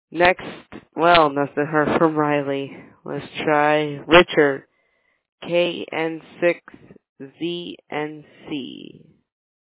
Next, well, nothing heard from Riley. Let's try Richard, KN6ZNC.